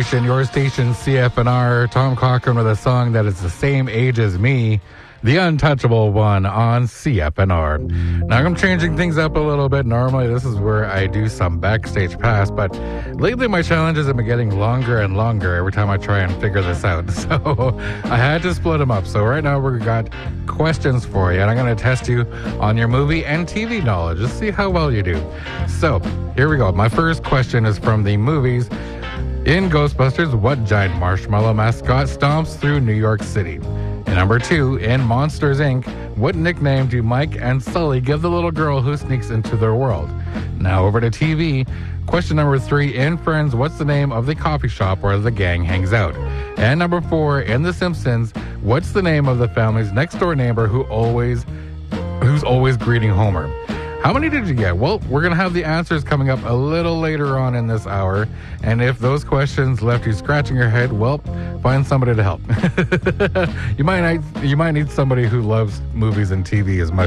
station, your station, CFNR. Tom Cochran with a song that is the same age as me, the untouchable one on CFNR. Now I'm changing things up a little bit. Normally this is where I do some backstage pass, but lately my challenges have been getting longer and longer every time I try and figure this out. So I had to split them up. So right now we've got questions for you, and I'm going to test you on your movie and TV knowledge. Just see how well you do. So here we go. My first question is from the movies. In Ghostbusters, what giant marshmallow mascot stomps through New York City? And number 2, in Monsters, Inc., what nickname do Mike and Sully give the little girl who sneaks into their world? Now over to TV. Question number 3, in Friends, what's the name of the coffee shop where the gang hangs out? And number 4, in The Simpsons, what's the name of the family's next-door neighbor who's always greeting Homer? How many did you get? Well, we're going to have the answers coming up a little later on in this hour. And if those questions left you scratching your head, well, find somebody to help. You might need somebody who loves movies and TV as much